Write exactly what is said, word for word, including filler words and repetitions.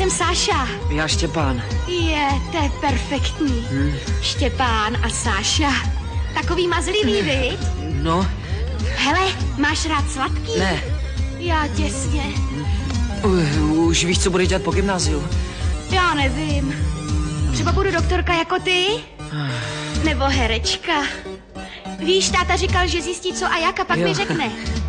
jsem Sáša. Já Štěpán. Je, to je perfektní. Hmm. Štěpán a Sáša. Takový mazlivý, viď? No. Hele, máš rád sladký? Ne. Já těsně. Uh, už víš, co budeš dělat po gymnáziu? Já nevím. Třeba budu doktorka jako ty? Nebo herečka. Víš, táta říkal, že zjistí co a jak a pak jo. mi řekne.